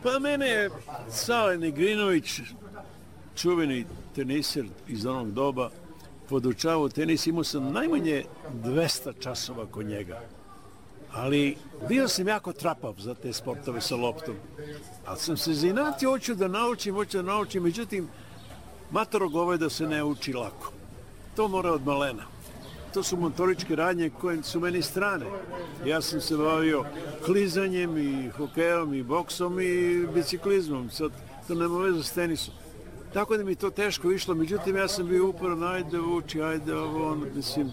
Pa mene je Sale Negrinović, čuveni teniser iz onog doba, podučavao tenis, imao sam najmanje 200 časova kod njega. Ali bio sam jako trapav za te sportove sa loptom. Ali sam se zainatio, hoću da naučim, međutim, matoro goveda se ne uči lako. To mora od malena. To su motoričke radnje koje su meni strane. Ja sam se bavio klizanjem i hokejom i boksom i biciklizmom. Sad to nema veze s tenisom. Tako da mi to teško išlo, međutim ja sam bio uporan, ajde uči, ajde ovo, mislim,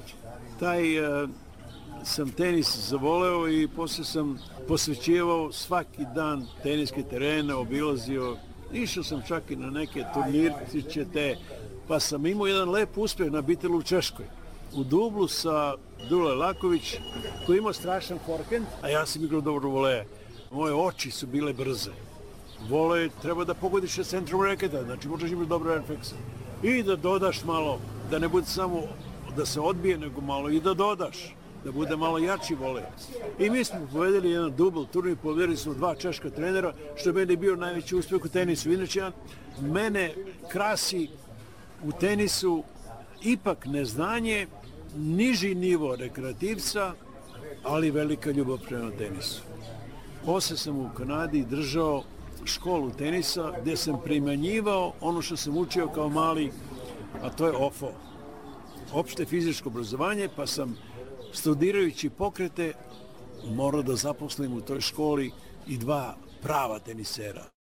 sam tenis zavoleo i poslije sam posvećivao svaki dan teniske terene, obilazio, išao sam čak i na neke turnirčiće te, pa sam imao jedan lep uspjeh na Bitelu u Češkoj. U dublu sa Dule Laković, koji imao strašan forehand, a ja sam igrao dobro voleje. Moje oči su bile brze. Volej treba da pogodiš centrom reketa, znači možeš imati dobro reflekse. I da dodaš malo, da ne bude samo da se odbije, nego malo i da dodaš, da bude malo jači volej. I mi smo povedeli jedan dubl turnir, povedeli smo 2 češka trenera, što je meni bio najveći uspjeh u tenisu. Inače, mene krasi u tenisu ipak neznanje, niži nivo rekreativca, ali velika ljubav prema tenisu. Poslije sam u Kanadi držao školu tenisa gdje sam primenjivao ono što sam učio kao mali, a to je OFO, opšte fizičko obrazovanje, pa sam studirajući pokrete morao da zaposlim u toj školi i 2 prava tenisera.